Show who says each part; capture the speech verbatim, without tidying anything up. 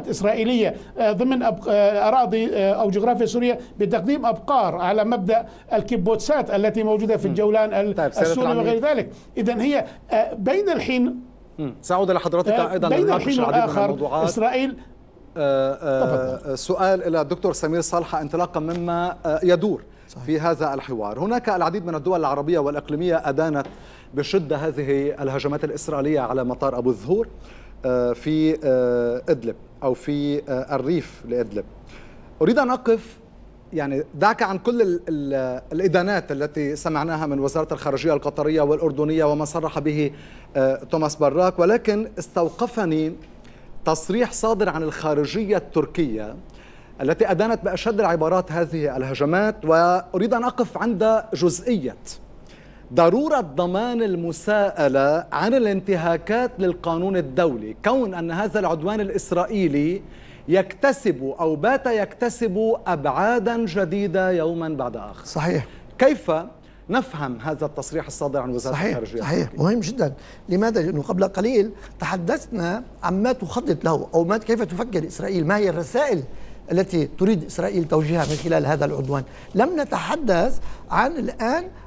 Speaker 1: عمليات إسرائيلية ضمن أراضي أو جغرافيا سوريا بتقديم أبقار على مبدأ الكيبوتسات التي موجودة في الجولان السوري وغير ذلك. إذن هي بين الحين
Speaker 2: سأعود إلى حضرتك أيضا
Speaker 1: بين الحين والآخر إسرائيل.
Speaker 2: آه آه سؤال إلى الدكتور سمير صالحة انطلاقا مما آه يدور صحيح. في هذا الحوار، هناك العديد من الدول العربية والإقليمية أدانت بشدة هذه الهجمات الإسرائيلية على مطار أبو الزهور آه في آه إدلب أو في آه الريف لإدلب. أريد أن أقف، يعني دعك عن كل ال ال الإدانات التي سمعناها من وزارة الخارجية القطرية والأردنية وما صرح به آه توماس براك، ولكن استوقفني تصريح صادر عن الخارجية التركية التي أدانت بأشد العبارات هذه الهجمات، وأريد أن أقف عند جزئية ضرورة ضمان المساءلة عن الانتهاكات للقانون الدولي، كون أن هذا العدوان الإسرائيلي يكتسب أو بات يكتسب أبعادا جديدة يوما بعد آخر.
Speaker 3: صحيح.
Speaker 2: كيف نفهم هذا التصريح الصادر عن وزارة
Speaker 3: صحيح
Speaker 2: الخارجية؟
Speaker 3: صحيح مهم جدا. لماذا؟ لأنه قبل قليل تحدثنا عما تخطط له أو ما كيف تفكر إسرائيل، ما هي الرسائل التي تريد إسرائيل توجيهها من خلال هذا العدوان. لم نتحدث عن الآن